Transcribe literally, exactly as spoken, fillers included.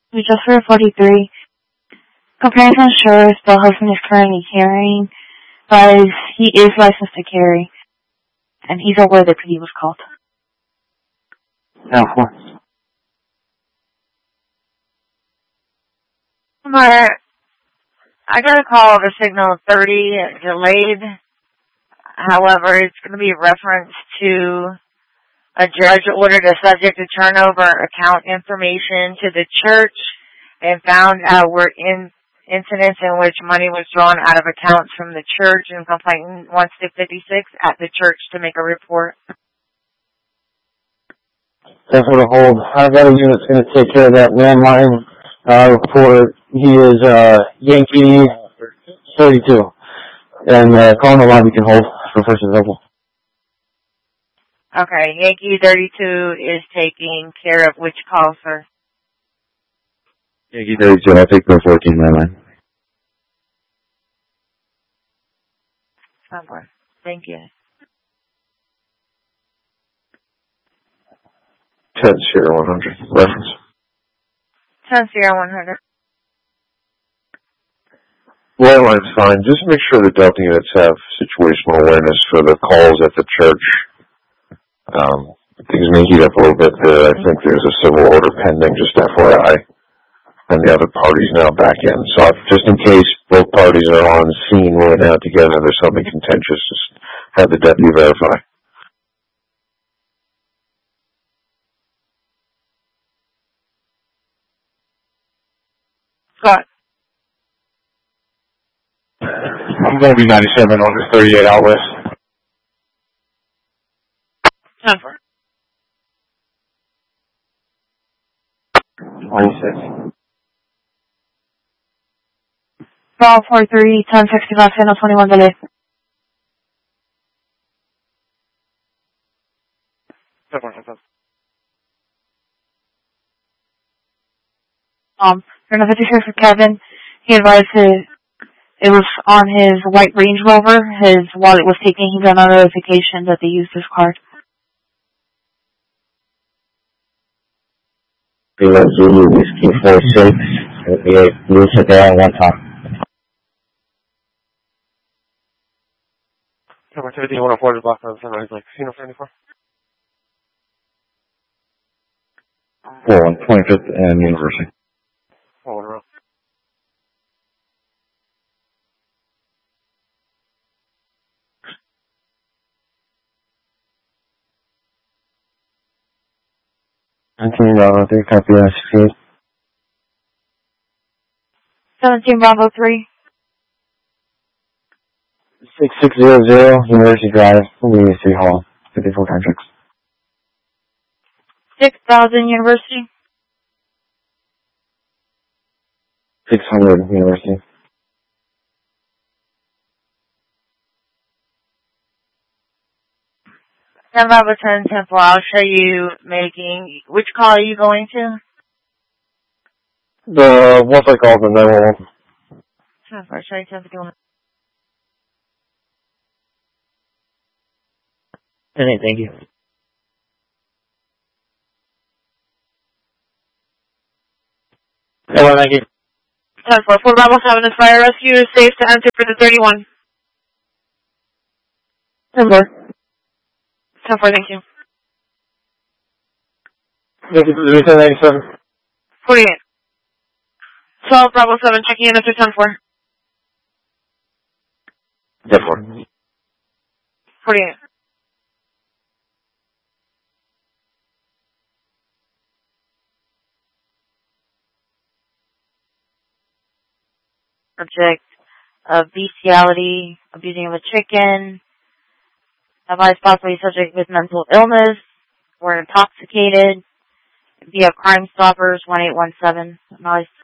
We just for forty-three. Comparison ensures the husband is currently carrying, but he is licensed to carry, and he's aware that he was called. No, four. But I got a call of a signal thirty delayed. However, it's going to be reference to a judge ordered a subject to turn over account information to the church and found out were in incidents in which money was drawn out of accounts from the church, and complainant wants to fifty-six at the church to make a report. That's what a hold. I've got a unit's going to take care of that landline uh, report. He is uh, Yankee thirty-two. And uh, calling the line we can hold for first available. Okay, Yankee thirty-two is taking care of which call, sir? Yankee thirty-two, I'll take the fourteen landline. Somewhere. Thank you. ten Sierra one hundred. Reference. ten Sierra one hundred. Landline's fine. Just make sure the Delta units have situational awareness for the calls at the church. Um, things may heat up a little bit there. I think there's a civil order pending, just F Y I. And the other party's now back in. So just in case both parties are on scene right now together, there's something contentious, just have the deputy verify. Scott. I'm going to be ninety-seven on this thirty-eight out west. ten four. twenty-six. Bravo four three, ten sixty-five, channel twenty-one delay. Um, Channel fifty-six for Kevin. He advised his, it was on his white Range Rover. His wallet was taken. He got a notification that they used his card. Zulu Zulu Whiskey four six. thirty-eight. Blue Sedan one time. Number thirty, one oh four to block on Sunrise Lake. Casino seventy-four. four one, twenty-fifth and University. Oh, one row. nineteen Bravo three, copy that, sixty-eight. seventeen Bravo three. six six zero zero, University Drive, Louis City Hall, fifty-four contracts. six thousand University. six hundred University. ten Bravo ten Temple, I'll show you making, which call are you going to? The once I called the nine one one. ten four, show you ten fifty-one. Thank you. Hello, thank you. ten four, four Bravo seven is fire rescue. Is safe to enter for the thirty-one. ten four. ten four, thank you. Thank you for the reason ninety-seven. forty-eight. twelve Bravo seven, checking in after ten four. ten four. forty-eight. Subject of bestiality, abusing of a chicken, advised possibly subject with mental illness, or intoxicated, via Crime Stoppers one eight one seven, advised